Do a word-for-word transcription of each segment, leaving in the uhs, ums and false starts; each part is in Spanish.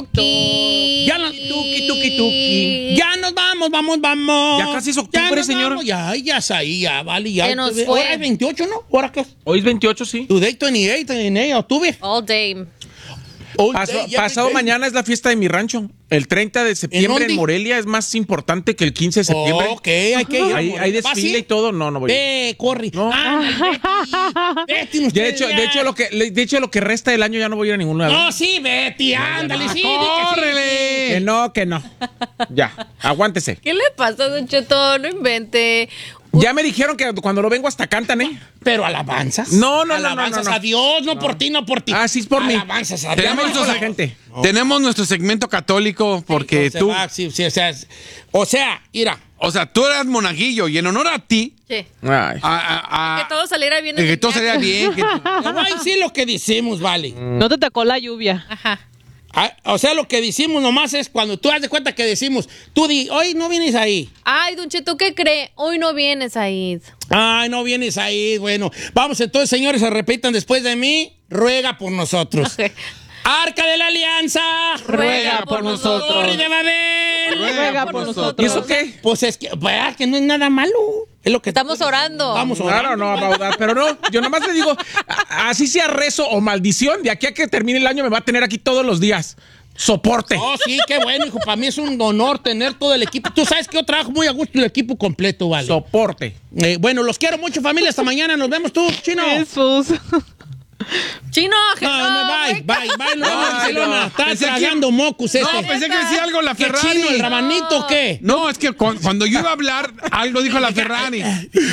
Ya no, tuki, tuki, tuki. Ya nos vamos, vamos, vamos. Ya casi es octubre, señor. Vamos, ya, ya es ahí, ya, vale, ya. Se nos fue. Ahora es veintiocho, ¿no? ¿Ahora qué es? Hoy es veintiocho, sí. Today veintiocho, en octubre. All day. All Paso- day, pasado every day. mañana es la fiesta de mi rancho. El treinta de septiembre dónde? en Morelia es más importante que el quince de septiembre. Ok, hay que ir. Hay, hay ¿Vas a desfile ir? y todo. No, no voy. Ve, corre. No. Ah, Betty, Betty, De ustedes hecho, ya. de hecho, lo que, de hecho, lo que resta del año ya no voy a ir a ningún lado. No, sí, Betty, ándale, sí. di que sí. ¡Córrele! Que no, que no. Ya, aguántese. ¿Qué le pasa, Don Cheto? No invente. Ya me dijeron que cuando lo vengo hasta cantan, ¿eh? Pero alabanzas. No, no, no, Alabanzas no, no, no. a Dios, no, por ti, no por ti. Ah, sí, es por mí. Alabanzas a Dios. Ya me Tenemos, dijo la nuestro- gente. tenemos nuestro segmento católico porque Se tú, va, sí, sí, o sea, es- o sea, mira, o sea, tú eras monaguillo y en honor a ti, Sí. Ay. a, a- a- Que todo saliera bien. de en que el todo viaje. salía bien. que- te voy a decir lo que decimos, vale. No te tocó la lluvia. Ajá. Ah, o sea, lo que decimos nomás es cuando tú das de cuenta que decimos, tú di, hoy no vienes ahí. Ay, Don Cheto, ¿qué cree? Hoy no vienes ahí. Ay, no vienes ahí. Bueno, vamos entonces, señores, se repitan después de mí. Ruega por nosotros. Ok. Arca de la Alianza. Ruega por nosotros. Torre de Babel. Ruega por nosotros. ¿Y eso qué? Pues es que, ¿verdad? Que no es nada malo. Es lo que Estamos orando. Vamos orando. Claro, no, Baudad, pero no, yo nomás le digo, a- así sea rezo o maldición, de aquí a que termine el año me va a tener aquí todos los días. Soporte. Oh, sí, qué bueno, hijo. Para mí es un honor tener todo el equipo. Tú sabes que yo trabajo muy a gusto el equipo completo, vale. Soporte. Eh, bueno, los quiero mucho, familia. Hasta mañana. Nos vemos tú, Chino. Jesús. Chino, No, no, bye, güey. bye, bye. Nos vemos en Ay, Barcelona. no. Está Pensé que- tragando mocos este. No, pensé que decía algo la ¿Qué Ferrari. Chino, el rabanito o qué? No, es que cu- cuando yo iba a hablar, algo dijo la Ferrari.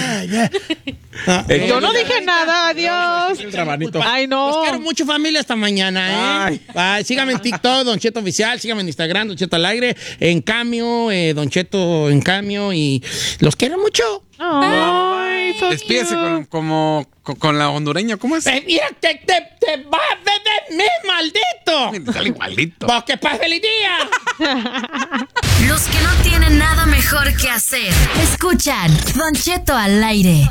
Ah, Eh, Yo no dije nada, adiós. El rabanito. Ay, Los no. quiero mucho, familia, hasta mañana, ¿eh? Bye. Síganme en TikTok, Don Cheto Oficial. Síganme en Instagram, Don Cheto al aire. En Camio, eh, Don Cheto en Camio. Y los quiero mucho. Ay, so Despídese cute. con, como, con, con la hondureña. ¿Cómo es? Eh, mira, te, te, te va a beber mi maldito. Sale igualito. Pues que pase el día. Los que no tienen nada mejor que hacer. Escuchan Don Cheto al aire.